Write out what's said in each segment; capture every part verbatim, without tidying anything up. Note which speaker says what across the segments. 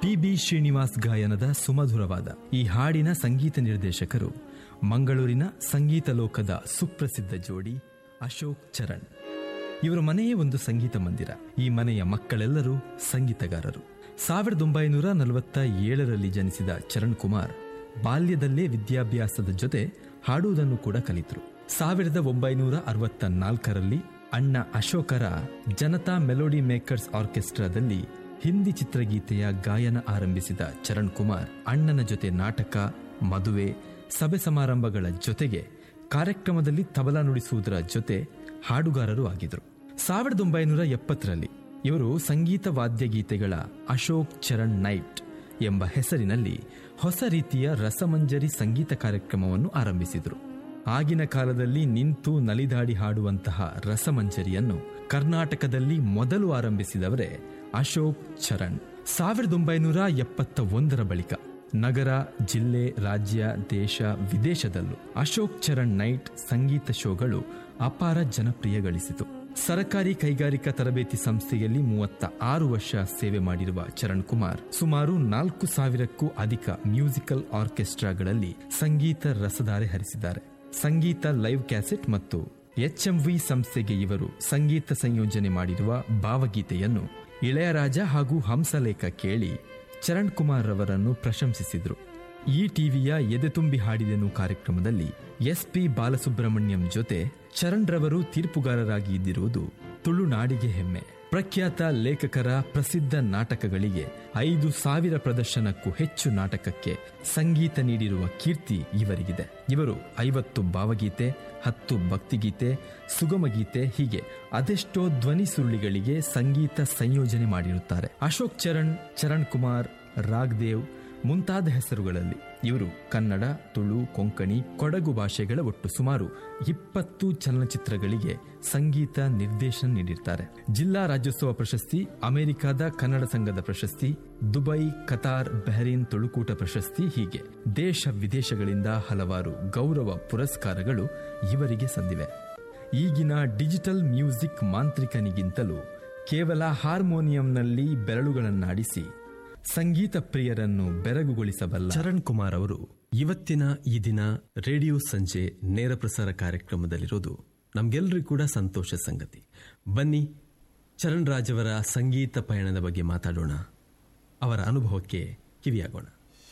Speaker 1: P B Srinivas ಗಾಯನದ ಸುಮಧುರವಾದ ಈ ಹಾಡಿನ ಸಂಗೀತ ನಿರ್ದೇಶಕರು ಮಂಗಳೂರಿನ ಸಂಗೀತ ಲೋಕದ ಸುಪ್ರಸಿದ್ಧ ಜೋಡಿ ಅಶೋಕ್ ಚರಣ್. ಇವರ ಮನೆಯೇ ಒಂದು ಸಂಗೀತ ಮಂದಿರ. ಈ ಮನೆಯ ಮಕ್ಕಳೆಲ್ಲರೂ ಸಂಗೀತಗಾರರು. ಸಾವಿರದ ಒಂಬೈನೂರ ನಲವತ್ತ ಏಳರಲ್ಲಿ ಜನಿಸಿದ ಚರಣ್ ಕುಮಾರ್ ಬಾಲ್ಯದಲ್ಲೇ ವಿದ್ಯಾಭ್ಯಾಸದ ಜೊತೆ ಹಾಡುವುದನ್ನು ಕೂಡ ಕಲಿತರು. ಸಾವಿರದ ಒಂಬೈನೂರ ಅರವತ್ತ ನಾಲ್ಕರಲ್ಲಿ ಅಣ್ಣ ಅಶೋಕರ ಜನತಾ ಮೆಲೋಡಿ ಮೇಕರ್ಸ್ ಆರ್ಕೆಸ್ಟ್ರಾದಲ್ಲಿ ಹಿಂದಿ ಚಿತ್ರಗೀತೆಯ ಗಾಯನ ಆರಂಭಿಸಿದ ಚರಣ್ ಕುಮಾರ್ ಅಣ್ಣನ ಜೊತೆ ನಾಟಕ, ಮದುವೆ, ಸಭೆ ಸಮಾರಂಭಗಳ ಜೊತೆಗೆ ಕಾರ್ಯಕ್ರಮದಲ್ಲಿ ತಬಲಾ ನುಡಿಸುವುದರ ಜೊತೆ ಹಾಡುಗಾರರು ಆಗಿದ್ರು. ಸಾವಿರದ ಒಂಬೈನೂರ ಎಪ್ಪತ್ತರಲ್ಲಿ ಇವರು ಸಂಗೀತ ವಾದ್ಯಗೀತೆಗಳ ಅಶೋಕ್ ಚರಣ್ ನೈಟ್ ಎಂಬ ಹೆಸರಿನಲ್ಲಿ ಹೊಸ ರೀತಿಯ ರಸಮಂಜರಿ ಸಂಗೀತ ಕಾರ್ಯಕ್ರಮವನ್ನು ಆರಂಭಿಸಿದರು. ಆಗಿನ ಕಾಲದಲ್ಲಿ ನಿಂತು ನಲಿದಾಡಿ ಹಾಡುವಂತಹ ರಸಮಂಜರಿಯನ್ನು ಕರ್ನಾಟಕದಲ್ಲಿ ಮೊದಲು ಆರಂಭಿಸಿದವರೇ ಅಶೋಕ್ ಚರಣ್. ಸಾವಿರದ ಒಂಬೈನೂರ ಎಪ್ಪತ್ತ ಒಂದರ ಬಳಿಕ ನಗರ, ಜಿಲ್ಲೆ, ರಾಜ್ಯ, ದೇಶ, ವಿದೇಶದಲ್ಲೂ ಅಶೋಕ್ ಚರಣ್ ನೈಟ್ ಸಂಗೀತ ಶೋಗಳು ಅಪಾರ ಜನಪ್ರಿಯ ಗಳಿಸಿತು. ಸರಕಾರಿ ಕೈಗಾರಿಕಾ ತರಬೇತಿ ಸಂಸ್ಥೆಯಲ್ಲಿ ಮೂವತ್ತ ಆರು ವರ್ಷ ಸೇವೆ ಮಾಡಿರುವ ಚರಣ್ ಕುಮಾರ್ ಸುಮಾರು ನಾಲ್ಕು ಸಾವಿರಕ್ಕೂ ಅಧಿಕ ಮ್ಯೂಸಿಕಲ್ ಆರ್ಕೆಸ್ಟ್ರಾಗಳಲ್ಲಿ ಸಂಗೀತ ರಸಧಾರೆ ಹರಿಸಿದ್ದಾರೆ. ಸಂಗೀತ ಲೈವ್ ಕ್ಯಾಸೆಟ್ ಮತ್ತು ಎಚ್ ಎಂ ವಿ ಸಂಸ್ಥೆಗೆ ಇವರು ಸಂಗೀತ ಸಂಯೋಜನೆ ಮಾಡಿರುವ ಭಾವಗೀತೆಯನ್ನು ಇಳೆಯರಾಜ ಹಾಗೂ ಹಂಸಲೇಖ ಕೇಳಿ ಚರಣ್ ಕುಮಾರ್ ರವರನ್ನು ಪ್ರಶಂಸಿಸಿದರು. ಈ ಟಿವಿಯ ಎದೆತುಂಬಿ ಹಾಡಿದೆನು ಕಾರ್ಯಕ್ರಮದಲ್ಲಿ ಎಸ್ ಪಿ ಬಾಲಸುಬ್ರಹ್ಮಣ್ಯಂ ಜೊತೆ ಚರಣ್ ರವರು ತೀರ್ಪುಗಾರರಾಗಿ ಇದ್ದಿರುವುದು ತುಳುನಾಡಿಗೆ ಹೆಮ್ಮೆ. ಪ್ರಖ್ಯಾತ ಲೇಖಕರ ಪ್ರಸಿದ್ಧ ನಾಟಕಗಳಿಗೆ ಐದು ಸಾವಿರ ಪ್ರದರ್ಶನಕ್ಕೂ ಹೆಚ್ಚು ನಾಟಕಕ್ಕೆ ಸಂಗೀತ ನೀಡಿರುವ ಕೀರ್ತಿ ಇವರಿಗಿದೆ. ಇವರು ಐವತ್ತು ಭಾವಗೀತೆ, ಹತ್ತು ಭಕ್ತಿಗೀತೆ, ಸುಗಮಗೀತೆ ಹೀಗೆ ಅದೆಷ್ಟೋ ಧ್ವನಿ ಸುರುಳಿಗಳಿಗೆ ಸಂಗೀತ ಸಂಯೋಜನೆ ಮಾಡಿರುತ್ತಾರೆ. ಅಶೋಕ್ ಚರಣ್, ಚರಣ್ ಕುಮಾರ್, ರಾಗ್ದೇವ್ ಮುಂತಾದ ಹೆಸರುಗಳಲ್ಲಿ ಇವರು ಕನ್ನಡ, ತುಳು, ಕೊಂಕಣಿ, ಕೊಡಗು ಭಾಷೆಗಳ ಒಟ್ಟು ಸುಮಾರು ಇಪ್ಪತ್ತು ಚಲನಚಿತ್ರಗಳಿಗೆ ಸಂಗೀತ ನಿರ್ದೇಶನ ನೀಡಿರ್ತಾರೆ. ಜಿಲ್ಲಾ ರಾಜ್ಯೋತ್ಸವ ಪ್ರಶಸ್ತಿ, ಅಮೆರಿಕದ ಕನ್ನಡ ಸಂಘದ ಪ್ರಶಸ್ತಿ, ದುಬೈ, ಕತಾರ್, ಬಹರೀನ್ ತುಳುಕೂಟ ಪ್ರಶಸ್ತಿ ಹೀಗೆ ದೇಶ ವಿದೇಶಗಳಿಂದ ಹಲವಾರು ಗೌರವ ಪುರಸ್ಕಾರಗಳು ಇವರಿಗೆ ಸಂದಿವೆ. ಈಗಿನ ಡಿಜಿಟಲ್ ಮ್ಯೂಸಿಕ್ ಮಾಂತ್ರಿಕನಿಗಿಂತಲೂ ಕೇವಲ ಹಾರ್ಮೋನಿಯಂನಲ್ಲಿ ಬೆರಳುಗಳನ್ನಾಡಿಸಿ ಸಂಗೀತ ಪ್ರಿಯರನ್ನು ಬೆರಗುಗೊಳಿಸಬಲ್ಲ ಚರಣ್ ಕುಮಾರ್ ಅವರು ಇವತ್ತಿನ ಈ ದಿನ ರೇಡಿಯೋ ಸಂಜೆ ನೇರ ಪ್ರಸಾರ ಕಾರ್ಯಕ್ರಮದಲ್ಲಿರೋದು ನಮ್ಗೆಲ್ಲರಿಗೂ ಕೂಡ ಸಂತೋಷ ಸಂಗತಿ. ಬನ್ನಿ ಚರಣ್ ರಾಜ್ ಅವರ ಸಂಗೀತ ಪಯಣದ ಬಗ್ಗೆ ಮಾತಾಡೋಣ, ಅವರ ಅನುಭವಕ್ಕೆ ಕಿವಿಯಾಗೋಣ.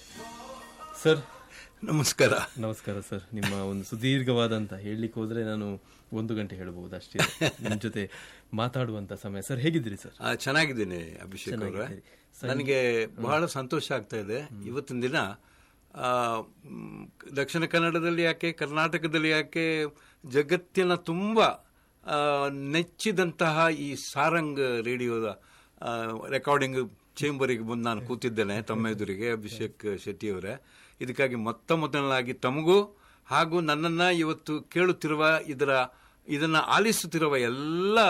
Speaker 1: ಸರ್
Speaker 2: ನಮಸ್ಕಾರ.
Speaker 1: ನಮಸ್ಕಾರ ಸರ್. ನಿಮ್ಮ ಒಂದು ಸುದೀರ್ಘವಾದಂತ ಹೇಳಲಿಕ್ಕೆ ಹೋದ್ರೆ ನಾನು ಒಂದು ಗಂಟೆ ಹೇಳಬಹುದು ಅಷ್ಟೇ ನಿಮ್ಮ ಜೊತೆ ಮಾತಾಡುವಂತ ಸಮಯ. ಸರ್ ಹೇಗಿದ್ದೀರಿ ಸರ್?
Speaker 2: ಚೆನ್ನಾಗಿದ್ದೀನಿ ಅಭಿಷೇಕ್ ಅವರೇ. ನನಗೆ ಬಹಳ ಸಂತೋಷ ಆಗ್ತಾ ಇದೆ. ಇವತ್ತಿನ ದಿನ ದಕ್ಷಿಣ ಕನ್ನಡದಲ್ಲಿ ಯಾಕೆ, ಕರ್ನಾಟಕದಲ್ಲಿ ಯಾಕೆ, ಜಗತ್ತಿನ ತುಂಬ ನೆಚ್ಚಿದಂತಹ ಈ ಸಾರಂಗ್ ರೇಡಿಯೋದ ರೆಕಾರ್ಡಿಂಗ್ ಚೇಂಬರಿಗೆ ಬಂದು ನಾನು ಕೂತಿದ್ದೇನೆ ತಮ್ಮ ಎದುರಿಗೆ. ಅಭಿಷೇಕ್ ಶೆಟ್ಟಿ ಅವರೇ, ಇದಕ್ಕಾಗಿ ಮೊತ್ತ ಮೊದಲನಾಗಿ ತಮಗೂ ಹಾಗೂ ನನ್ನನ್ನ ಇವತ್ತು ಕೇಳುತ್ತಿರುವ ಇದರ ಇದನ್ನ ಆಲಿಸುತ್ತಿರುವ ಎಲ್ಲ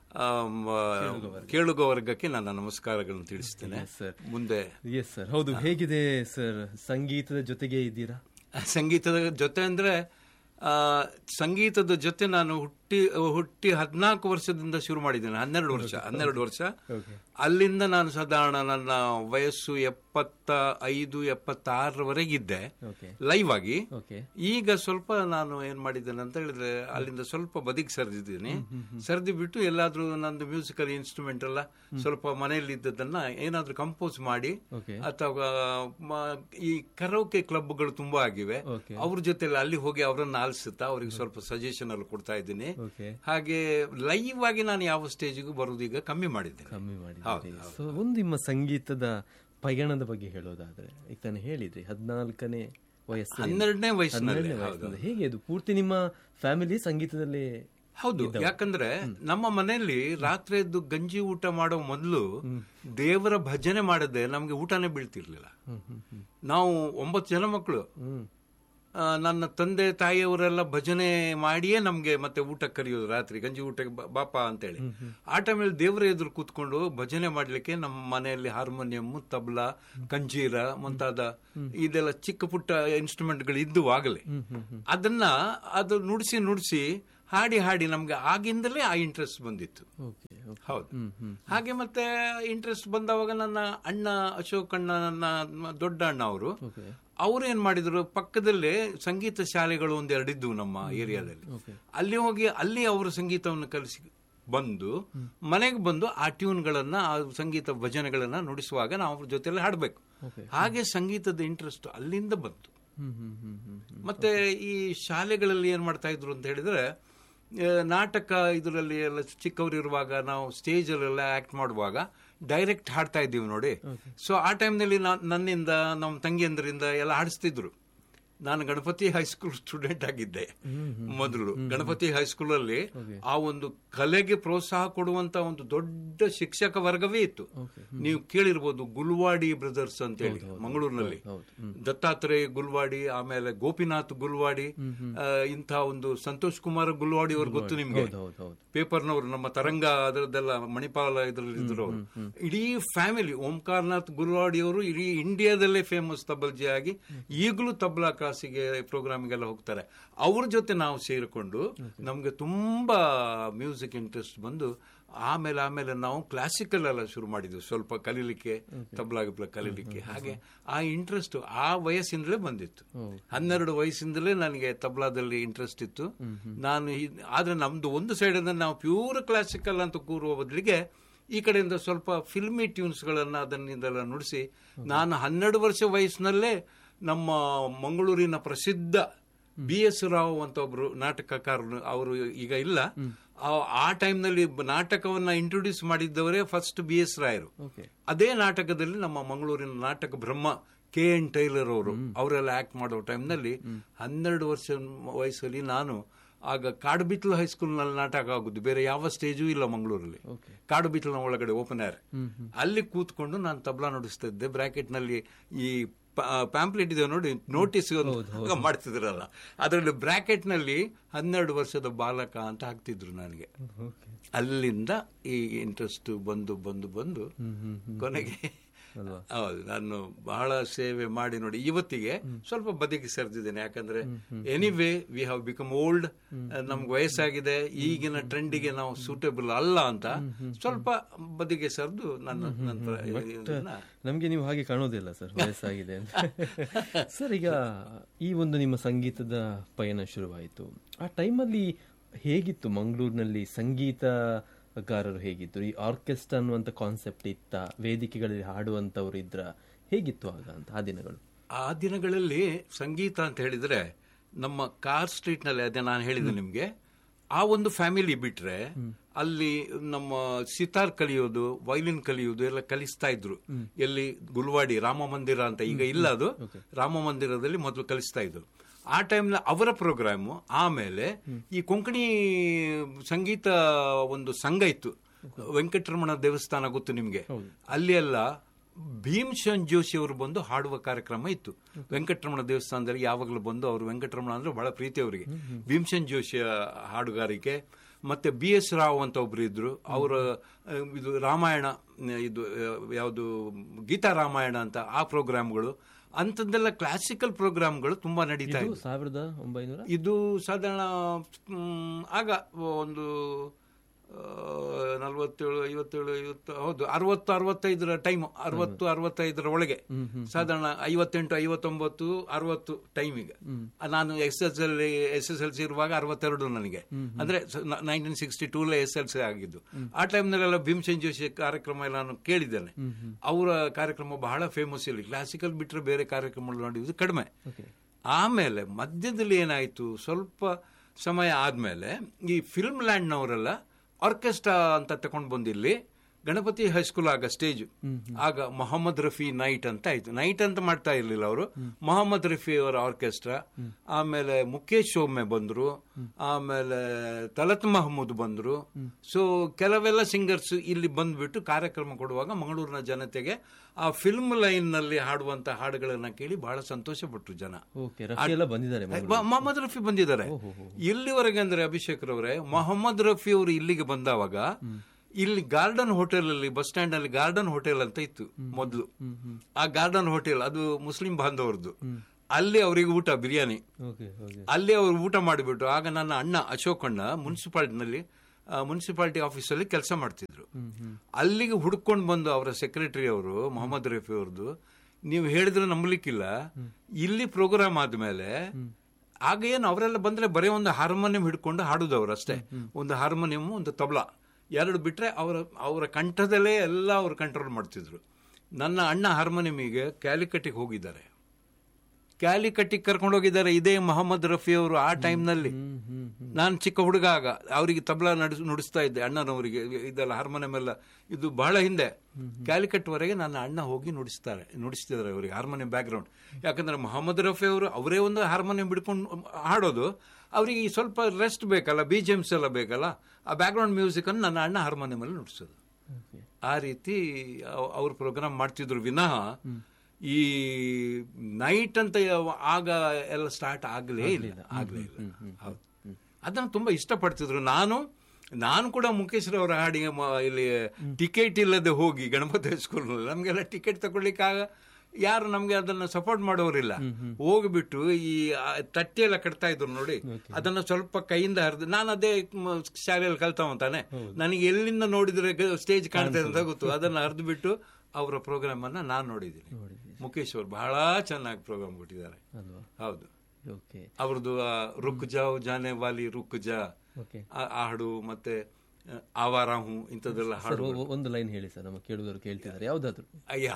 Speaker 2: ಕೇಳುಗ ವರ್ಗಕ್ಕೆ ನನ್ನ ನಮಸ್ಕಾರಗಳನ್ನು ತಿಳಿಸ್ತೇನೆ. ಮುಂದೆ
Speaker 1: ಎಸ್ ಸರ್. ಹೌದು, ಹೇಗಿದೆ ಸರ್ ಸಂಗೀತದ ಜೊತೆಗೆ ಇದ್ದೀರಾ?
Speaker 2: ಸಂಗೀತದ ಜೊತೆ ಅಂದ್ರೆ ಸಂಗೀತದ ಜೊತೆ ನಾನು ಹುಟ್ಟಿ ಹುಟ್ಟಿ ಹದಿನಾಲ್ಕು ವರ್ಷದಿಂದ ಶುರು ಮಾಡಿದ್ದೇನೆ. ಹನ್ನೆರಡು ವರ್ಷ ಹನ್ನೆರಡು ವರ್ಷ ಅಲ್ಲಿಂದ ನಾನು ಸಾಧಾರಣ ನನ್ನ ವಯಸ್ಸು ಎಪ್ಪತ್ತ ಐದು ಎಪ್ಪತ್ತಾರರವರೆಗಿದ್ದೆ ಲೈವ್ ಆಗಿ. ಈಗ ಸ್ವಲ್ಪ ನಾನು ಏನ್ ಮಾಡಿದ್ದೇನೆ ಅಂತ ಹೇಳಿದ್ರೆ ಅಲ್ಲಿಂದ ಸ್ವಲ್ಪ ಬದಿಗೆ ಸರಿದಿದ್ದೀನಿ. ಸರಿದಿ ಬಿಟ್ಟು ಎಲ್ಲಾದ್ರೂ ನಂದು ಮ್ಯೂಸಿಕಲ್ ಇನ್ಸ್ಟ್ರೂಮೆಂಟ್ ಎಲ್ಲ ಸ್ವಲ್ಪ ಮನೆಯಲ್ಲಿ ಇದ್ದದನ್ನ ಏನಾದ್ರೂ ಕಂಪೋಸ್ ಮಾಡಿ, ಅಥವಾ ಈ ಕರೋಕೆ ಕ್ಲಬ್ಗಳು ತುಂಬಾ ಆಗಿವೆ, ಅವ್ರ ಜೊತೆ ಅಲ್ಲಿ ಹೋಗಿ ಅವರನ್ನ ಆಲಿಸುತ್ತಾ ಅವ್ರಿಗೆ ಸ್ವಲ್ಪ ಸಜೆಷನ್ ಅಲ್ಲಿ ಕೊಡ್ತಾ ಇದ್ದೀನಿ. ಹಾಗೆ ಲೈವ್ ಆಗಿ ನಾನು ಯಾವ ಸ್ಟೇಜ್ಗೂ ಬರುವುದು ಈಗ ಕಮ್ಮಿ ಮಾಡಿದ್ದೇನೆ.
Speaker 1: ಕಮ್ಮಿ ಮಾಡಿದ್ದೇನೆ. ಒಂದು ನಿಮ್ಮ ಸಂಗೀತದ ಪಯಣದ ಬಗ್ಗೆ ಹೇಳೋದಾದ್ರೆ, ಈಗ ತಾನು ಹೇಳಿದ್ರಿ ಹದಿನಾಲ್ಕನೇ ವಯಸ್ಸು,
Speaker 2: ಹನ್ನೆರಡನೇ ವಯಸ್ಸಿನಲ್ಲಿ.
Speaker 1: ಹೇಗೆ ಅದು ಪೂರ್ತಿ ನಿಮ್ಮ ಫ್ಯಾಮಿಲಿ ಸಂಗೀತದಲ್ಲಿ?
Speaker 2: ಹೌದು, ಯಾಕಂದ್ರೆ ನಮ್ಮ ಮನೆಯಲ್ಲಿ ರಾತ್ರಿ ಎದ್ದು ಗಂಜಿ ಊಟ ಮಾಡೋ ಮೊದಲು ದೇವರ ಭಜನೆ ಮಾಡದೆ ನಮ್ಗೆ ಊಟನೇ ಬೀಳ್ತಿರ್ಲಿಲ್ಲ. ನಾವು ಒಂಬತ್ತು ಜನ ಮಕ್ಕಳು. ನನ್ನ ತಂದೆ ತಾಯಿಯವರೆಲ್ಲ ಭಜನೆ ಮಾಡಿಯೇ ನಮ್ಗೆ ಮತ್ತೆ ಊಟ ಕರೆಯೋದು, ರಾತ್ರಿ ಗಂಜಿ ಊಟಕ್ಕೆ ಬಾಪ ಅಂತೇಳಿ. ಆ ಟೈಮಲ್ಲಿ ದೇವರ ಎದುರು ಕೂತ್ಕೊಂಡು ಭಜನೆ ಮಾಡ್ಲಿಕ್ಕೆ ನಮ್ಮ ಮನೆಯಲ್ಲಿ ಹಾರ್ಮೋನಿಯಂ, ತಬಲಾ, ಕಂಜೀರ ಮುಂತಾದ ಇದೆಲ್ಲ ಚಿಕ್ಕ ಪುಟ್ಟ ಇನ್ಸ್ಟ್ರೂಮೆಂಟ್ಗಳು ಇದ್ದು ಆಗಲೇ ಅದನ್ನ ಅದು ನುಡಿಸಿ ನುಡಿಸಿ ಹಾಡಿ ಹಾಡಿ ನಮ್ಗೆ ಆಗಿಂದಲೇ ಆ ಇಂಟ್ರೆಸ್ಟ್ ಬಂದಿತ್ತು. ಹೌದು. ಹಾಗೆ ಮತ್ತೆ ಇಂಟ್ರೆಸ್ಟ್ ಬಂದವಾಗ ನನ್ನ ಅಣ್ಣ ಅಶೋಕ್ ಅಣ್ಣ, ನನ್ನ ದೊಡ್ಡ ಅಣ್ಣ ಅವರು ಅವ್ರು ಏನ್ ಮಾಡಿದ್ರು, ಪಕ್ಕದಲ್ಲೇ ಸಂಗೀತ ಶಾಲೆಗಳು ಒಂದೆರಡಿದ್ವು ನಮ್ಮ ಏರಿಯಾದಲ್ಲಿ. ಅಲ್ಲಿ ಹೋಗಿ ಅಲ್ಲಿ ಅವರು ಸಂಗೀತವನ್ನು ಕಲಿಸಿ ಬಂದು ಮನೆಗೆ ಬಂದು ಆ ಟ್ಯೂನ್ಗಳನ್ನ, ಆ ಸಂಗೀತ ಭಜನೆಗಳನ್ನ ನುಡಿಸುವಾಗ ನಾವು ಅವ್ರ ಜೊತೆಲಿ ಹಾಡಬೇಕು. ಹಾಗೆ ಸಂಗೀತದ ಇಂಟ್ರೆಸ್ಟ್ ಅಲ್ಲಿಂದ ಬಂತು. ಮತ್ತೆ ಈ ಶಾಲೆಗಳಲ್ಲಿ ಏನ್ ಮಾಡ್ತಾ ಇದ್ರು ಅಂತ ಹೇಳಿದ್ರೆ, ನಾಟಕ ಇದರಲ್ಲಿ ಎಲ್ಲ ಚಿಕ್ಕವರಿರುವಾಗ ನಾವು ಸ್ಟೇಜ್ ಅಲ್ಲೆಲ್ಲ ಆಕ್ಟ್ ಮಾಡುವಾಗ ಡೈರೆಕ್ಟ್ ಹಾಡ್ತಾ ಇದ್ದೀವಿ ನೋಡಿ. ಸೊ ಆ ಟೈಮ್ನಲ್ಲಿ ನನ್ನಿಂದ ನಮ್ಮ ತಂಗಿಯಂದರಿಂದ ಎಲ್ಲ ಹಾಡಿಸ್ತಿದ್ರು. ನಾನು ಗಣಪತಿ ಹೈಸ್ಕೂಲ್ ಸ್ಟೂಡೆಂಟ್ ಆಗಿದ್ದೆ ಮೊದಲು. ಗಣಪತಿ ಹೈಸ್ಕೂಲ್ ಅಲ್ಲಿ ಆ ಒಂದು ಕಲೆಗೆ ಪ್ರೋತ್ಸಾಹ ಕೊಡುವಂತ ಒಂದು ದೊಡ್ಡ ಶಿಕ್ಷಕ ವರ್ಗವೇ ಇತ್ತು. ನೀವು ಕೇಳಿರ್ಬೋದು ಗುಲ್ವಾಡಿ ಬ್ರದರ್ಸ್ ಅಂತ ಹೇಳಿ ಮಂಗಳೂರಿನಲ್ಲಿ, ದತ್ತಾತ್ರೇಯ ಗುಲ್ವಾಡಿ, ಆಮೇಲೆ ಗೋಪಿನಾಥ್ ಗುಲ್ವಾಡಿ, ಇಂಥ ಒಂದು ಸಂತೋಷ್ ಕುಮಾರ್ ಗುಲ್ವಾಡಿ ಅವ್ರು ಗೊತ್ತು ನಿಮ್ಗೆ, ಪೇಪರ್ನವರು, ನಮ್ಮ ತರಂಗ ಅದರದ್ದೆಲ್ಲ ಮಣಿಪಾಲ ಇದರಲ್ಲಿ ಇದ್ರು ಅವರು. ಇಡೀ ಫ್ಯಾಮಿಲಿ, ಓಂಕಾರನಾಥ್ ಗುಲ್ವಾಡಿ ಅವರು ಇಡೀ ಇಂಡಿಯಾದಲ್ಲೇ ಫೇಮಸ್ ತಬಲ್ಜಿ ಆಗಿ ಈಗಲೂ ತಬ್ಲಾ ಕ್ಲಾಸಿಗೆ ಪ್ರೋಗ್ರಾಮ್ಗೆಲ್ಲ ಹೋಗ್ತಾರೆ. ಅವ್ರ ಜೊತೆ ನಾವು ಸೇರಿಕೊಂಡು ನಮ್ಗೆ ತುಂಬಾ ಮ್ಯೂಸಿಕ್ ಇಂಟ್ರೆಸ್ಟ್ ಬಂದು ಆಮೇಲೆ ಆಮೇಲೆ ನಾವು ಕ್ಲಾಸಿಕಲ್ ಎಲ್ಲ ಶುರು ಮಾಡಿದ್ವಿ ಸ್ವಲ್ಪ ಕಲೀಲಿಕ್ಕೆ, ತಬ್ಲಾ ಗಿಬ್ಲಾ ಕಲೀಲಿಕ್ಕೆ. ಹಾಗೆ ಆ ಇಂಟ್ರೆಸ್ಟ್ ಆ ವಯಸ್ಸಿಂದಲೇ ಬಂದಿತ್ತು. ಹನ್ನೆರಡು ವಯಸ್ಸಿಂದಲೇ ನನಗೆ ತಬ್ಲಾದಲ್ಲಿ ಇಂಟ್ರೆಸ್ಟ್ ಇತ್ತು. ನಾನು ಆದ್ರೆ ನಮ್ದು ಒಂದು ಸೈಡ್ ಅಂದ್ರೆ ನಾವು ಪ್ಯೂರ್ ಕ್ಲಾಸಿಕಲ್ ಅಂತ ಕೂರುವ ಬದಲಿಗೆ ಈ ಕಡೆಯಿಂದ ಸ್ವಲ್ಪ ಫಿಲ್ಮಿ ಟ್ಯೂನ್ಸ್ ಗಳನ್ನ ಅದನ್ನಿಂದೆಲ್ಲ ನುಡಿಸಿ, ನಾನು ಹನ್ನೆರಡು ವರ್ಷ ವಯಸ್ಸಿನಲ್ಲೇ ನಮ್ಮ ಮಂಗಳೂರಿನ ಪ್ರಸಿದ್ಧ ಬಿ ಎಸ್ ರಾವ್ ಅಂತ ಒಬ್ರು ನಾಟಕಕಾರರು, ಅವರು ಈಗ ಇಲ್ಲ, ಆ ಟೈಮ್ನಲ್ಲಿ ನಾಟಕವನ್ನ ಇಂಟ್ರೊಡ್ಯೂಸ್ ಮಾಡಿದ್ದವರೇ ಫಸ್ಟ್ ಬಿ ಎಸ್ ರಾಯರು. ಅದೇ ನಾಟಕದಲ್ಲಿ ನಮ್ಮ ಮಂಗಳೂರಿನ ನಾಟಕ ಬ್ರಹ್ಮ ಕೆ ಎನ್ ಟೈಲರ್ ಅವರು ಅವರೆಲ್ಲ ಆಕ್ಟ್ ಮಾಡೋ ಟೈಮ್ನಲ್ಲಿ ಹನ್ನೆರಡು ವರ್ಷ ವಯಸ್ಸಲ್ಲಿ ನಾನು ಆಗ ಕಾಡುಬಿತ್ಲು ಹೈಸ್ಕೂಲ್ನಲ್ಲಿ ನಾಟಕ ಆಗುದು, ಬೇರೆ ಯಾವ ಸ್ಟೇಜು ಇಲ್ಲ ಮಂಗಳೂರಲ್ಲಿ. ಕಾಡುಬಿತ್ಲಿನ ಒಳಗಡೆ ಓಪನ್ ಏರ್, ಅಲ್ಲಿ ಕೂತ್ಕೊಂಡು ನಾನು ತಬ್ಲಾ ನುಡಿಸ್ತಾ ಇದ್ದೆ. ಬ್ರಾಕೆಟ್ ನಲ್ಲಿ ಈ ಪ್ಯಾಂಪ್ಲೆಟ್ ಇದೆ ನೋಡಿ, ನೋಟಿಸ್ ಮಾಡ್ತಿದ್ರಲ್ಲ, ಅದರಲ್ಲಿ ಬ್ರಾಕೆಟ್ ನಲ್ಲಿ ಹನ್ನೆರಡು ವರ್ಷದ ಬಾಲಕ ಅಂತ ಹಾಕ್ತಿದ್ರು ನನಗೆ. ಅಲ್ಲಿಂದ ಈ ಇಂಟ್ರೆಸ್ಟ್ ಬಂದು ಬಂದು ಬಂದು ಕೊನೆಗೆ ಹೌದು ನಾನು ಬಹಳ ಸೇವೆ ಮಾಡಿ ನೋಡಿ ಇವತ್ತಿಗೆ ಸ್ವಲ್ಪ ಬದಿಗೆ ಸರಿದಿದ್ದೇನೆ. ಯಾಕಂದ್ರೆ anyway we have become old, ನಮ್ಗೆ ವಯಸ್ಸಾಗಿದೆ, ಈಗಿನ ಟ್ರೆಂಡಿಗೆ ನಾವು ಸೂಟೇಬಲ್ ಅಲ್ಲ ಅಂತ ಸ್ವಲ್ಪ ಬದಿಗೆ ಸರಿದು ನನ್ನ ನನ್ನ
Speaker 3: ನಮ್ಗೆ ನೀವು ಹಾಗೆ ಕಾಣೋದಿಲ್ಲ ಸರ್, ವಯಸ್ಸಾಗಿದೆ ಅಂತ. ಸರ್, ಈಗ ಈ ಒಂದು ನಿಮ್ಮ ಸಂಗೀತದ ಪಯಣ ಶುರುವಾಯಿತು, ಆ ಟೈಮಲ್ಲಿ ಹೇಗಿತ್ತು ಮಂಗಳೂರಿನಲ್ಲಿ ಸಂಗೀತ ಗಾರರು ಹೇಗಿದ್ರು? ಈ ಆರ್ಕೆಸ್ಟ್ರಾ ಅನ್ನುವಂತ ಕಾನ್ಸೆಪ್ಟ್ ಇತ್ತ? ವೇದಿಕೆಗಳಲ್ಲಿ ಹಾಡುವಂತವ್ರು ಇದ್ರ? ಹೇಗಿತ್ತು ಆಗ ಅಂತ ಆ ದಿನಗಳು?
Speaker 2: ಆ ದಿನಗಳಲ್ಲಿ ಸಂಗೀತ ಅಂತ ಹೇಳಿದ್ರೆ ನಮ್ಮ ಕಾರ್ ಸ್ಟ್ರೀಟ್ ನಲ್ಲಿ, ಅದೇ ನಾನು ಹೇಳಿದೆ ನಿಮ್ಗೆ, ಆ ಒಂದು ಫ್ಯಾಮಿಲಿ ಬಿಟ್ರೆ ಅಲ್ಲಿ ನಮ್ಮ ಸಿತಾರ್ ಕಲಿಯೋದು, ವೈಲಿನ್ ಕಲಿಯೋದು ಎಲ್ಲ ಕಲಿಸ್ತಾ ಇದ್ರು. ಎಲ್ಲಿ ಗುಲ್ವಾಡಿ ರಾಮ ಮಂದಿರ ಅಂತ ಈಗ ಇಲ್ಲ, ಅದು ರಾಮ ಮಂದಿರದಲ್ಲಿ ಮೊದಲು ಕಲಿಸ್ತಾ ಇದ್ರು. ಆ ಟೈಮ್ನ ಅವರ ಪ್ರೋಗ್ರಾಮು. ಆಮೇಲೆ ಈ ಕೊಂಕಣಿ ಸಂಗೀತ ಒಂದು ಸಂಘ ಇತ್ತು, ವೆಂಕಟರಮಣ ದೇವಸ್ಥಾನ ಗೊತ್ತು ನಿಮ್ಗೆ, ಅಲ್ಲಿ ಎಲ್ಲ ಭೀಮ್ಸೇನ್ ಜೋಶಿ ಅವರು ಬಂದು ಹಾಡುವ ಕಾರ್ಯಕ್ರಮ ಇತ್ತು. ವೆಂಕಟರಮಣ ದೇವಸ್ಥಾನದಲ್ಲಿ ಯಾವಾಗಲೂ ಬಂದು, ಅವರು ವೆಂಕಟರಮಣ ಅಂದ್ರೆ ಬಹಳ ಪ್ರೀತಿ ಅವರಿಗೆ. ಭೀಮ್ಸೇನ್ ಜೋಶಿಯ ಹಾಡುಗಾರಿಕೆ, ಮತ್ತೆ ಬಿ ಎಸ್ ರಾವ್ ಅಂತ ಒಬ್ರು ಇದ್ರು, ಅವರ ಇದು ರಾಮಾಯಣ, ಇದು ಯಾವುದು ಗೀತಾ ರಾಮಾಯಣ ಅಂತ ಆ ಪ್ರೋಗ್ರಾಮ್ಗಳು, ಅಂತದ್ದೆಲ್ಲ ಕ್ಲಾಸಿಕಲ್ ಪ್ರೋಗ್ರಾಮ್ಗಳು ತುಂಬಾ ನಡೀತಾ ಇತ್ತು.
Speaker 3: ಸಾವಿರದ ಒಂಬೈನೂರ
Speaker 2: ಇದು ಸಾಧಾರಣ ಆಗ ಒಂದು ನಲ್ವತ್ತೇಳು ಐವತ್ತೇಳು ಐವತ್ತು ಹೌದು ಅರವತ್ತು ಅರವತ್ತೈದರ ಟೈಮ್, ಅರವತ್ತು ಅರವತ್ತೈದರ ಒಳಗೆ, ಸಾಧಾರಣ ಐವತ್ತೆಂಟು ಐವತ್ತೊಂಬತ್ತು ಅರವತ್ತು ಟೈಮಿಗೆ. ನಾನು S S L S S L C ಇರುವಾಗ ಅರವತ್ತೆರಡು ನನಗೆ, ಅಂದ್ರೆ nineteen sixty two S L C ಆಗಿದ್ದು. ಆ ಟೈಮ್ನಲ್ಲೆಲ್ಲ ಭೀಮ್ಸೇನ್ ಜೋಶಿ ಕಾರ್ಯಕ್ರಮ ಎಲ್ಲ ನಾನು ಕೇಳಿದ್ದೇನೆ. ಅವರ ಕಾರ್ಯಕ್ರಮ ಬಹಳ ಫೇಮಸ್. ಇಲ್ಲಿ ಕ್ಲಾಸಿಕಲ್ ಬಿಟ್ಟರೆ ಬೇರೆ ಕಾರ್ಯಕ್ರಮಗಳು ನೋಡಿದ್ದು ಕಡಿಮೆ. ಆಮೇಲೆ ಮಧ್ಯದಲ್ಲಿ ಏನಾಯ್ತು, ಸ್ವಲ್ಪ ಸಮಯ ಆದ್ಮೇಲೆ ಈ ಫಿಲ್ಮ್ ಲ್ಯಾಂಡ್ನವರೆಲ್ಲ ಆರ್ಕೆಸ್ಟ್ರಾ ಅಂತ ತಗೊಂಡು ಬಂದಿಲ್ಲಿ ಗಣಪತಿ ಹೈಸ್ಕೂಲ್ ಆಗ ಸ್ಟೇಜ್, ಆಗ ಮೊಹಮ್ಮದ್ ರಫಿ ನೈಟ್ ಅಂತ ಆಯ್ತು. ನೈಟ್ ಅಂತ ಮಾಡ್ತಾ ಇರ್ಲಿಲ್ಲ ಅವರು, ಮೊಹಮ್ಮದ್ ರಫಿ ಅವರ ಆರ್ಕೆಸ್ಟ್ರಾ. ಆಮೇಲೆ ಮುಖೇಶ್ ಸೋಮೆ ಬಂದ್ರು, ಆಮೇಲೆ ತಲತ್ ಮಹಮೂದ್ ಬಂದ್ರು. ಸೊ ಕೆಲವೆಲ್ಲ ಸಿಂಗರ್ಸ್ ಇಲ್ಲಿ ಬಂದ್ಬಿಟ್ಟು ಕಾರ್ಯಕ್ರಮ ಕೊಡುವಾಗ ಮಂಗಳೂರಿನ ಜನತೆಗೆ ಆ ಫಿಲ್ಮ್ ಲೈನ್ ನಲ್ಲಿ ಹಾಡುವಂತ ಹಾಡುಗಳನ್ನ ಕೇಳಿ ಬಹಳ ಸಂತೋಷ ಪಟ್ರು ಜನ. ಮೊಹಮ್ಮದ್ ರಫಿ ಬಂದಿದ್ದಾರೆ ಇಲ್ಲಿವರೆಗೆ. ಅಂದ್ರೆ ಅಭಿಷೇಕ್ ರವರೇ, ಮೊಹಮ್ಮದ್ ರಫಿ ಅವರು ಇಲ್ಲಿಗೆ ಬಂದವಾಗ ಇಲ್ಲಿ ಗಾರ್ಡನ್ ಹೋಟೆಲ್ ಅಲ್ಲಿ, ಬಸ್ ಸ್ಟ್ಯಾಂಡ್ ಅಲ್ಲಿ ಗಾರ್ಡನ್ ಹೋಟೆಲ್ ಅಂತ ಇತ್ತು ಮೊದಲು. ಆ ಗಾರ್ಡನ್ ಹೋಟೆಲ್ ಅದು ಮುಸ್ಲಿಂ ಬಾಂಧವರದ್ದು. ಅಲ್ಲಿ ಅವರಿಗೆ ಊಟ ಬಿರಿಯಾನಿ,
Speaker 3: ಓಕೆ ಓಕೆ
Speaker 2: ಅಲ್ಲಿ ಅವರು ಊಟ ಮಾಡಿಬಿಟ್ಟು, ಆಗ ನನ್ನ ಅಣ್ಣ ಅಶೋಕಣ್ಣ ಮುನ್ಸಿಪಾಲ್ಟಿನಲ್ಲಿ ಮುನ್ಸಿಪಾಲ್ಟಿ ಆಫೀಸಲ್ಲಿ ಕೆಲಸ ಮಾಡ್ತಿದ್ರು. ಅಲ್ಲಿಗೆ ಹುಡ್ಕೊಂಡು ಬಂದು ಅವರ ಸೆಕ್ರೆಟರಿ ಅವರು ಮೊಹಮ್ಮದ್ ರಫಿ ಅವ್ರದ್ದು, ನೀವು ಹೇಳಿದ್ರೆ ನಂಬಲಿಕ್ಕಿಲ್ಲ, ಇಲ್ಲಿ ಪ್ರೋಗ್ರಾಮ್ ಆದ್ಮೇಲೆ ಆಗ ಏನು ಅವರೆಲ್ಲ ಬಂದ್ರೆ ಬರೀ ಒಂದು ಹಾರ್ಮೋನಿಯಂ ಹಿಡ್ಕೊಂಡು ಹಾಡುದವ್ರು ಅಷ್ಟೇ, ಒಂದು ಹಾರ್ಮೋನಿಯಂ ಒಂದು ತಬಲಾ ಎರಡು ಬಿಟ್ರೆ ಅವರ ಅವರ ಕಂಠದಲ್ಲೇ ಎಲ್ಲ ಅವರು ಕಂಟ್ರೋಲ್ ಮಾಡ್ತಿದ್ರು. ನನ್ನ ಅಣ್ಣ ಹಾರ್ಮೋನಿಯಮಿಗೆ ಕ್ಯಾಲಿಕಟ್ಟಿಗೆ ಹೋಗಿದ್ದಾರೆ, ಕ್ಯಾಲಿಕಟ್ಟಿಗೆ ಕರ್ಕೊಂಡು ಹೋಗಿದ್ದಾರೆ ಇದೇ ಮೊಹಮ್ಮದ್ ರಫಿ ಅವರು. ಆ ಟೈಮ್ನಲ್ಲಿ ನಾನು ಚಿಕ್ಕ ಹುಡುಗ, ಆಗ ಅವರಿಗೆ ತಬಲಾ ನಡೆಸ್ ನುಡಿಸ್ತಾ ಇದ್ದೆ ಅಣ್ಣನವರಿಗೆ, ಇದೆಲ್ಲ ಹಾರ್ಮೋನಿಯಂ ಎಲ್ಲ ಇದು ಬಹಳ ಹಿಂದೆ. ಕ್ಯಾಲಿಕಟ್ವರೆಗೆ ನನ್ನ ಅಣ್ಣ ಹೋಗಿ ನುಡಿಸ್ತಾರೆ ನುಡಿಸ್ತಿದ್ದಾರೆ ಅವರಿಗೆ ಹಾರ್ಮೋನಿಯಂ ಬ್ಯಾಕ್ ಗ್ರೌಂಡ್. ಯಾಕಂದ್ರೆ ಮೊಹಮ್ಮದ್ ರಫಿ ಅವರು ಅವರೇ ಒಂದು ಹಾರ್ಮೋನಿಯಂ ಬಿಡ್ಕೊಂಡು ಹಾಡೋದು, ಅವರಿಗೆ ಸ್ವಲ್ಪ ರೆಸ್ಟ್ ಬೇಕಲ್ಲ, ಬಿ ಜಿ ಎಮ್ಸ್ ಎಲ್ಲ ಬೇಕಲ್ಲ, ಆ ಬ್ಯಾಕ್ ಗ್ರೌಂಡ್ ಮ್ಯೂಸಿಕ್ ಅನ್ನು ನನ್ನ ಅಣ್ಣ ಹಾರ್ಮೋನಿಯಂ ಅಲ್ಲಿ ನುಡಿಸೋದು. ಆ ರೀತಿ ಅವ್ರು ಪ್ರೋಗ್ರಾಮ್ ಮಾಡ್ತಿದ್ರು ವಿನಃ ಈ ನೈಟ್ ಅಂತ ಆಗ ಎಲ್ಲ ಸ್ಟಾರ್ಟ್ ಆಗಲೇ ಇಲ್ಲ ಆಗಲೇ ಇಲ್ಲ ಹೌದು. ಅದನ್ನು ತುಂಬಾ ಇಷ್ಟಪಡ್ತಿದ್ರು. ನಾನು ನಾನು ಕೂಡ ಮುಖೇಶ್ ಅವರ ಹಾಡಿಗೆ ಇಲ್ಲಿ ಟಿಕೆಟ್ ಇಲ್ಲದೆ ಹೋಗಿ ಗಣಪತಿ ಸ್ಕೂಲ್ನಲ್ಲಿ ನಮಗೆಲ್ಲ ಟಿಕೆಟ್ ತಗೊಳ್ಳಿಕ್ಕೆ ಆಗ ಯಾರು ನಮ್ಗೆ ಅದನ್ನ ಸಪೋರ್ಟ್ ಮಾಡೋರಿಲ್ಲ. ಹೋಗ್ಬಿಟ್ಟು ಈ ತಟ್ಟಿ ಎಲ್ಲ ಕಟ್ತಾ ಇದ್ರು ನೋಡಿ, ಅದನ್ನ ಸ್ವಲ್ಪ ಕೈಯಿಂದ ಹರಿದು, ನಾನು ಅದೇ ಶಾಲೆಯಲ್ಲಿ ಕಲ್ತವಂತಾನೆ, ನನಗೆ ಎಲ್ಲಿಂದ ನೋಡಿದ್ರೆ ಸ್ಟೇಜ್ ಕಾಣ್ತದೆ ಅಂತ ಗೊತ್ತು, ಅದನ್ನ ಹರಿದು ಬಿಟ್ಟು ಅವರ ಪ್ರೋಗ್ರಾಮ್ ಅನ್ನ ನಾನು ನೋಡಿದ್ದೀನಿ. ಮುಖೇಶ್ ಅವರು ಬಹಳ ಚೆನ್ನಾಗಿ ಪ್ರೋಗ್ರಾಮ್ ಕೊಟ್ಟಿದ್ದಾರೆ. ಹೌದು, ಅವ್ರದ್ದು ರುಕ್ ಜಾವ್ ಜಾನೆ ವಾಲಿ ರುಕ್ ಜಾ ಆ ಹಾಡು, ಮತ್ತೆ ಆವಾರಾಹು ಇಂಥದ್ದೆಲ್ಲ ಹಾಡು.
Speaker 3: ಒಂದು ಲೈನ್ ಹೇಳಿ ಸರ್, ನಮ್ಮ ಕೇಳುಗರು ಕೇಳ್ತಿದ್ದಾರೆ, ಯಾವ್ದಾದ್ರು.
Speaker 2: ಅಯ್ಯ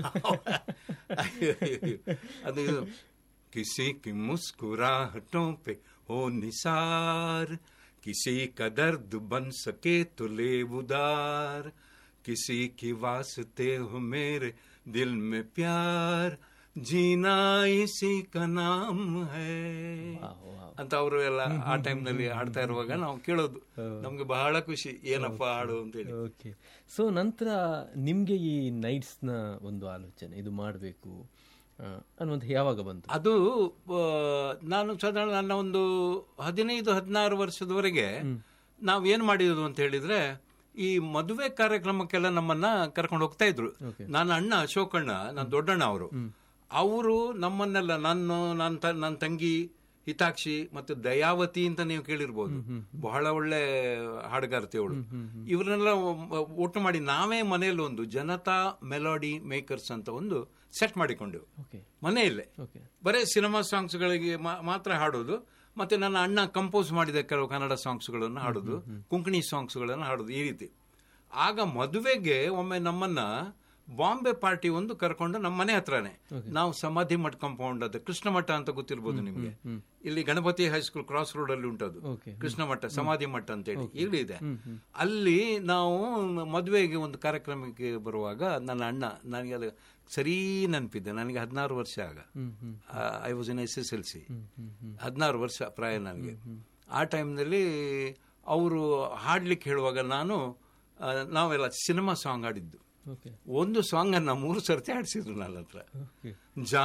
Speaker 2: ಅದು ಕಿಸಿ ಕಿ ಮುಸ್ಕುರಾಹಟೋಂ ಪೆ ಹೋ ನಿಸಾರ್, ಕಿಸಿ ಕಾ ದರ್ದ್ ಬನ್ ಸಕೆ ತೋ ಲೇ ಉದಾರ್, ಕಿಸಿ ಕಿ ವಾಸ್ತೆ ಹೋ ಮೇರೆ ದಿಲ್ ಮೇ ಪ್ಯಾರ್, ಜೀನಾ ಇಸಿ ಕಾ ನಾಮ್ ಹೈ ಅಂತ ಅವರು ಎಲ್ಲ ಆ ಟೈಮ್ ನಲ್ಲಿ ಹಾಡ್ತಾ ಇರುವಾಗ ನಾವು ಕೇಳೋದು, ನಮ್ಗೆ ಬಹಳ ಖುಷಿ, ಏನಪ್ಪ ಹಾಡು ಅಂತೇಳಿ.
Speaker 3: ಓಕೆ, ಸೊ ನಂತರ ನಿಮ್ಗೆ ಈ ನೈಟ್ಸ್ ನ ಒಂದು ಆಲೋಚನೆ ಇದು ಮಾಡಬೇಕು ಅನ್ನುವಂಥ ಯಾವಾಗ ಬಂತು?
Speaker 2: ಅದು ನಾನು ಸಾಧಾರಣ ನನ್ನ ಒಂದು ಹದಿನೈದು ಹದಿನಾರು ವರ್ಷದವರೆಗೆ ನಾವ್ ಏನ್ ಮಾಡಿರೋದು ಅಂತ ಹೇಳಿದ್ರೆ, ಈ ಮದುವೆ ಕಾರ್ಯಕ್ರಮಕ್ಕೆಲ್ಲ ನಮ್ಮನ್ನ ಕರ್ಕೊಂಡು ಹೋಗ್ತಾ ಇದ್ರು. ನನ್ನ ಅಣ್ಣ ಅಶೋಕಣ್ಣ, ನನ್ನ ದೊಡ್ಡಣ್ಣ ಅವರು ಅವರು ನಮ್ಮನ್ನೆಲ್ಲ, ನನ್ನ ನನ್ನ ನನ್ನ ತಂಗಿ ಹಿತಾಕ್ಷಿ ಮತ್ತೆ ದಯಾವತಿ ಅಂತ ನೀವು ಕೇಳಿರ್ಬೋದು, ಬಹಳ ಒಳ್ಳೆ ಹಾಡುಗಾರ್ತಿ ಅವಳು, ಇವರನ್ನೆಲ್ಲ ಒಟ್ಟು ಮಾಡಿ ನಾವೇ ಮನೆಯಲ್ಲಿ ಒಂದು ಜನತಾ ಮೆಲೋಡಿ ಮೇಕರ್ಸ್ ಅಂತ ಒಂದು ಸೆಟ್ ಮಾಡಿಕೊಂಡೆವು ಮನೆಯಲ್ಲೇ. ಬರೇ ಸಿನಿಮಾ ಸಾಂಗ್ಸ್ಗಳಿಗೆ ಮಾತ್ರ ಹಾಡೋದು, ಮತ್ತೆ ನನ್ನ ಅಣ್ಣ ಕಂಪೋಸ್ ಮಾಡಿದ ಕೆಲವು ಕನ್ನಡ ಸಾಂಗ್ಸ್ಗಳನ್ನು ಹಾಡೋದು, ಕೊಂಕಣಿ ಸಾಂಗ್ಸ್ಗಳನ್ನು ಹಾಡೋದು, ಈ ರೀತಿ. ಆಗ ಮದುವೆಗೆ ಒಮ್ಮೆ ನಮ್ಮನ್ನ ಬಾಂಬೆ ಪಾರ್ಟಿ ಒಂದು ಕರ್ಕೊಂಡು ನಮ್ಮ ಮನೆ ಹತ್ರನೇ, ನಾವು ಸಮಾಧಿ ಮಠ ಕಾಂಪೌಂಡ್, ಅದು ಕೃಷ್ಣ ಮಠ ಅಂತ ಗೊತ್ತಿರ್ಬೋದು ನಿಮ್ಗೆ, ಇಲ್ಲಿ ಗಣಪತಿ ಹೈಸ್ಕೂಲ್ ಕ್ರಾಸ್ ರೋಡ್ ಅಲ್ಲಿ ಉಂಟದು ಕೃಷ್ಣ ಮಠ, ಸಮಾಧಿ ಮಠ ಅಂತೇಳಿ ಇಲ್ಲಿ ಇದೆ. ಅಲ್ಲಿ ನಾವು ಮದುವೆಗೆ ಒಂದು ಕಾರ್ಯಕ್ರಮಕ್ಕೆ ಬರುವಾಗ ನನ್ನ ಅಣ್ಣ, ನನಗೆ ಅದು ಸರಿ ನೆನಪಿದ್ದೆ, ನನಗೆ ಹದಿನಾರು ವರ್ಷ ಆಗ, I was in S S L C, ಹದಿನಾರು ವರ್ಷ ಪ್ರಾಯ ನನಗೆ. ಆ ಟೈಮ್ನಲ್ಲಿ ಅವರು ಹಾಡ್ಲಿಕ್ಕೆ ಹೇಳುವಾಗ ನಾನು ನಾವೆಲ್ಲ ಸಿನಿಮಾ ಸಾಂಗ್ ಹಾಡಿದ್ದು, ಒಂದು ಸಾಂಗ್ ಅನ್ನ ಮೂರು ಸರ್ತಿ ಹಾಡಿಸಿದ್ರು ನನ್ನ ಹತ್ರ.